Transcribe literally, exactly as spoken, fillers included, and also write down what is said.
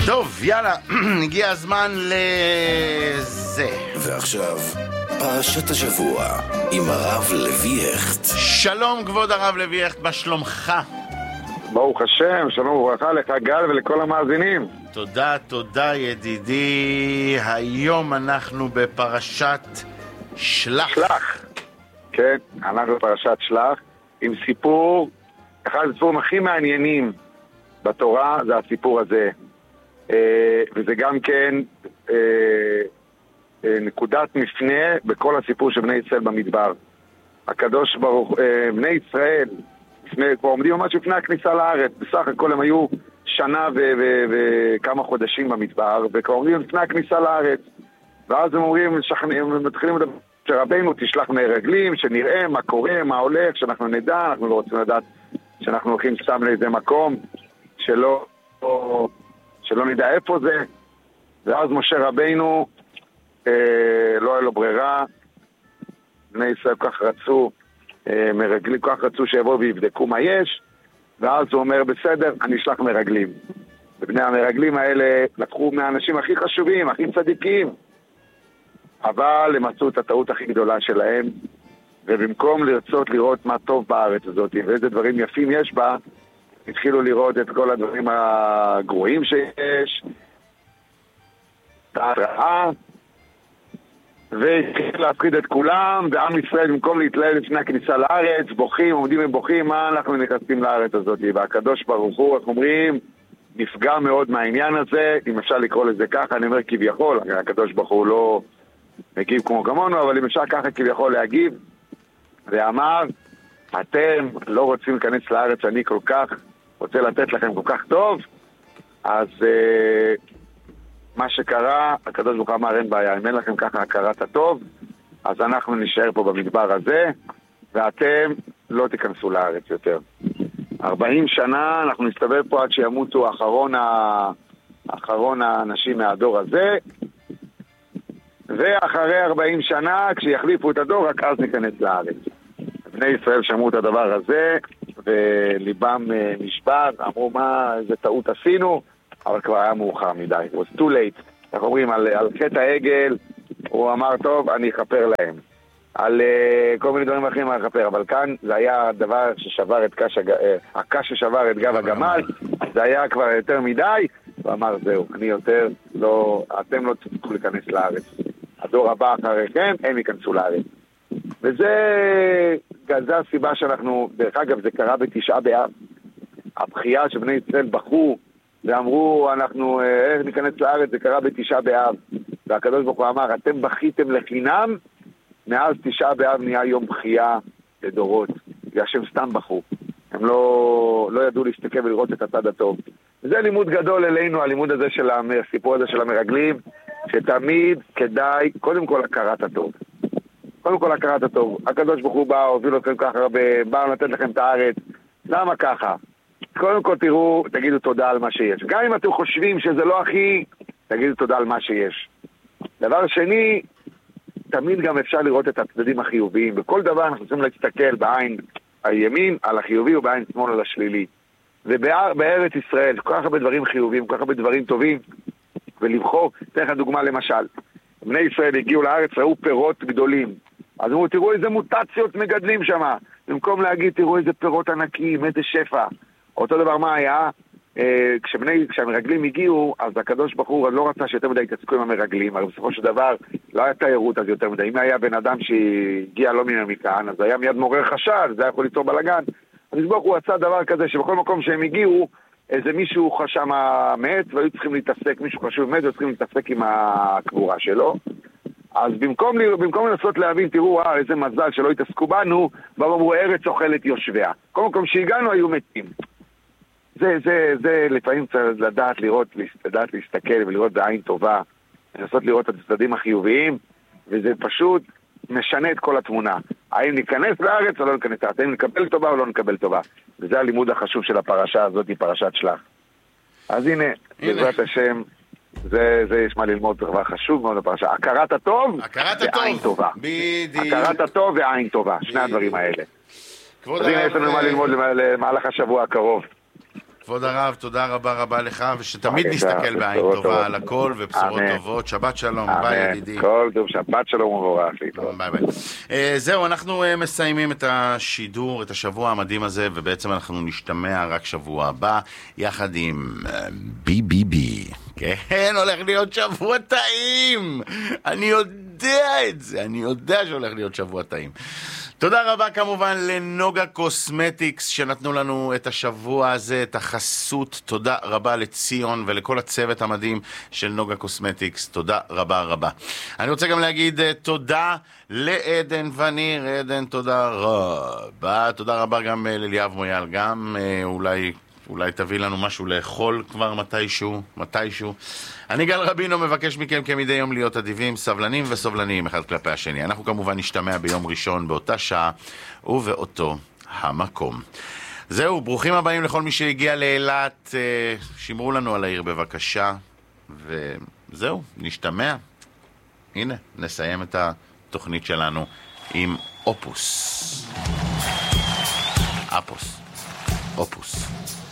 טוב, יאללה, הגיע הזמן לזה. ועכשיו, פרשת השבוע עם הרב לוי הכט. שלום כבוד הרב לוי הכט, מה שלומך? ברוך השם, שלום וברכה לך גל ולכל המאזינים. תודה, תודה ידידי. היום אנחנו בפרשת שלח. שלח. כן, אנחנו בפרשת שלח עם סיפור, אחד הסיפורים הכי מעניינים בתורה זה הסיפור הזה. אה, וזה גם כן אה, אה, נקודת מפנה בכל הסיפור של בני ישראל במדבר. הקדוש ברוך, אה, בני ישראל לפני, כבר עומדים ממש לפני הכניסה לארץ, בסך הכל הם היו שנה ו- ו- וכמה חודשים במדבר, וכבר עומדים לפני הכניסה לארץ, ואז הם אומרים, הם מתחילים לדבר, שרבנו תשלח מרגלים, שנראה מה קורה, מה הולך, שאנחנו נדע, אנחנו לא רוצים לדעת שאנחנו הולכים סתם לאיזה מקום, שלא, שלא נדע איפה זה, ואז משה רבנו, אה, לא היה לו ברירה, בני ישראל כל כך רצו, מרגלים, כל כך רצו שיבואו ויבדקו מה יש, ואז הוא אומר, בסדר, אני אשלח מרגלים. ובני המרגלים האלה לקחו מהאנשים הכי חשובים, הכי צדיקים, אבל הם עשו את הטעות הכי גדולה שלהם, ובמקום לרצות לראות מה טוב בארץ הזאת, ואיזה דברים יפים יש בה, התחילו לראות את כל הדברים הגרועים שיש, את ההתראה, והתחיל להפחיד את כולם, ועם ישראל במקום להתלהב לפני הכניסה לארץ, בוכים, עומדים ובוכים, מה אנחנו נכנסים לארץ הזאת? והקדוש ברוך הוא, איך אומרים, נפגע מאוד מהעניין הזה, אם אפשר לקרוא לזה ככה, אני אומר כביכול, הקדוש ברוך הוא לא מגיב כמו כמונו, אבל אם אפשר ככה כביכול להגיב, ואמר, אתם לא רוצים להיכנס לארץ, אני כל כך רוצה לתת לכם כל כך טוב, אז מה שקרה, הקדוש ברוך הוא אמר, אין בעיה, אם אין לכם ככה הכרת הטוב, אז אנחנו נשאר פה במדבר הזה, ואתם לא תיכנסו לארץ יותר. ארבעים שנה אנחנו נסתובב פה עד שימותו אחרון, ה... אחרון האנשים מהדור הזה, ואחרי ארבעים שנה, כשיחליפו את הדור, רק אז ניכנס לארץ. בני ישראל שמעו את הדבר הזה, וליבם נשבר, אמרו מה, איזה טעות עשינו, אבל כבר היה מאוחר מדי. it was too late. אנחנו אומרים, על, על חטא העגל, הוא אמר, טוב, אני אכפר להם. על uh, כל מיני דברים אחרים אני אכפר, אבל כאן זה היה הדבר ששבר את קש, הג... uh, הקש ששבר את גב הגמל, זה היה כבר יותר מדי, הוא אמר, זהו, אני יותר לא, אתם לא תצטרכו להיכנס לארץ. הדור הבא אחריכם, הם ייכנסו לארץ. וזה, זה הסיבה שאנחנו, דרך אגב, זה קרה בתשעה באב. הבחייה שבני ישראל בחרו, ואמרו, אנחנו, איך ניכנס לארץ, זה קרה בתשעה באב. והקדוש ברוך הוא אמר, אתם בכיתם לחינם, מאז תשעה באב נהיה יום בחייה לדורות. והשם סתם בחרו. הם לא, לא ידעו להסתכל ולראות את הצד הטוב. וזה לימוד גדול אלינו, הלימוד הזה של הסיפור הזה של המרגלים, שתמיד כדאי, קודם כל הכרת הטוב. קודם כל הכרת הטוב. הקדוש ברוך הוא בא, הוביל אתכם ככה הרבה, בא לתת לכם את הארץ. למה ככה? קודם כל תראו, תגידו תודה על מה שיש. גם אם אתם חושבים שזה לא הכי, תגידו תודה על מה שיש. דבר שני, תמיד גם אפשר לראות את הצדדים החיוביים. בכל דבר אנחנו צריכים להסתכל בעין הימין על החיובי ובעין שמאל על השלילי. ובארץ ישראל, כל כך הרבה דברים חיוביים, כל כך הרבה דברים טובים, ולבחור, תן לך דוגמה למשל. בני ישראל הגיעו לארץ, ראו פירות גדולים. אז אמרו, תראו איזה מוטציות מגדלים שם. במקום להגיד, תראו איזה פירות ענקיים, איזה שפע. אותו דבר מה היה, אה, כשבני, כשהמרגלים הגיעו, אז הקדוש ברוך הוא לא רצה שיותר מדי התעסקו עם המרגלים, אבל בסופו של דבר לא היה תיירות אז יותר מדי. אם היה בן אדם שהגיע לא מן מכאן, אז היה מיד מעורר חשד, זה היה יכול ליצור בלגן. אז ברוך הוא עשה דבר כזה שבכל מקום שהם הגיעו, איזה מישהו חשם מת, והיו צריכים להתעסק, מישהו חשוב מת, והיו צריכים להתעסק עם הקבורה שלו. אז במקום, במקום לנסות להבין, תראו, אה, איזה מזל שלא התעסקו בנו, באו אמרו, ארץ אוכלת יושביה. כל מקום שהגענו היו מתים. זה, זה, זה, לפעמים צריך לדעת לראות, לדעת להסתכל ולראות בעין טובה, לנסות לראות את הצדדים החיוביים, וזה פשוט משנה את כל התמונה. האם ניכנס לארץ או לא ניכנס לארץ, האם נקבל טובה או לא נקבל טובה. וזה הלימוד החשוב של הפרשה הזאת, היא פרשת שלח. אז הנה, בעזרת השם, זה, זה יש מה ללמוד דבר חשוב מאוד בפרשה. הכרת הטוב ועין טובה. בדיוק. הכרת הטוב ועין טובה, שני הדברים האלה. אז הנה יש לנו מה ללמוד למהלך השבוע הקרוב. כבוד הרב, תודה רבה רבה לך, ושתמיד בבקשה, נסתכל בעין בשורות טובה טובות. על הכל, ובשורות אמן. טובות. שבת שלום, ביי אמן. ידידי. כל טוב, שבת שלום ומבורך. להתראות. ביי ביי. אה, זהו, אנחנו אה, מסיימים את השידור, את השבוע המדהים הזה, ובעצם אנחנו נשתמע רק שבוע הבא, יחד עם אה, בי בי בי. כן, הולך להיות שבוע טעים. אני יודע את זה, אני יודע שהולך להיות שבוע טעים. תודה רבה כמובן לנוגה קוסמטיקס שנתנו לנו את השבוע הזה, את החסות. תודה רבה לציון ולכל הצוות המדהים של נוגה קוסמטיקס. תודה רבה רבה. אני רוצה גם להגיד uh, תודה לעדן וניר. עדן, תודה רבה. תודה רבה גם uh, לליאב מויאל. גם uh, אולי... אולי תביא לנו משהו לאכול כבר מתישהו, מתישהו. אני גל רבינו מבקש מכם כמדי יום להיות אדיבים, סבלנים וסובלניים אחד כלפי השני. אנחנו כמובן נשתמע ביום ראשון באותה שעה ובאותו המקום. זהו, ברוכים הבאים לכל מי שהגיע לאילת. שמרו לנו על העיר בבקשה. וזהו, נשתמע. הנה, נסיים את התוכנית שלנו עם אופוס. אפוס. אופוס.